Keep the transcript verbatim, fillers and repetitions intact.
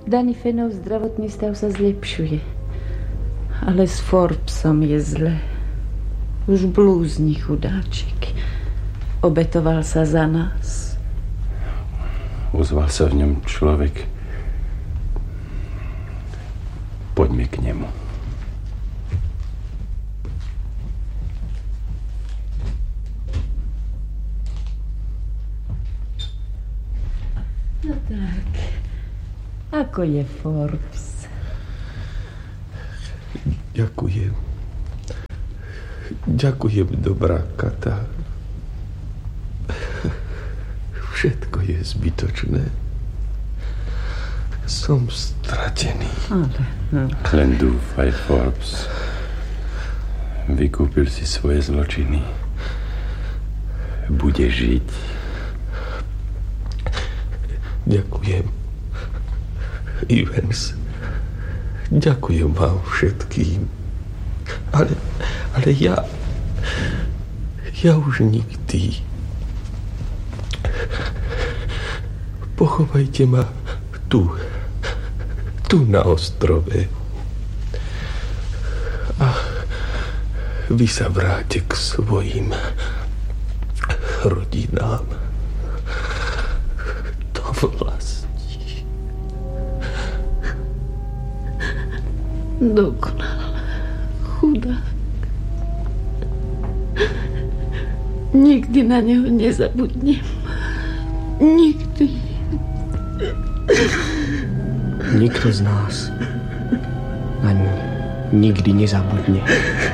Danyfenov zdravotný stav sa zlepšuje. Ale s Forbesom je zle. Už blúzni chudáčik. Obetoval sa za nás. Ozval sa v ňom človek. Poďme k nemu. No tak. Ako je Forbes? Ďakujem. Ďakujem, dobrá Kata. Všetko je zbytočné. Som stratený. Ale, no. Len dúfaj, Forbes. Vykúpil si svoje zločiny. Bude žiť. Ďakujem. Ivens. Ďakujem vám všetkým. Ale, ale ja... Ja už nikdy. Pochovajte ma tu. Tu na ostrove. A vy sa vráte k svojim rodinám. Do vlasti. Dokonal. Chudák. Nikdy na neho nezabudnem. Nikdy. Nikto z nás naň nikdy nezabudne.